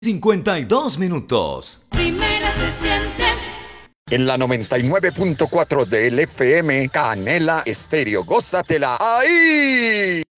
52 minutos. Primera se siente. En la 99.4 del FM, Canela Estéreo. Gózatela ahí.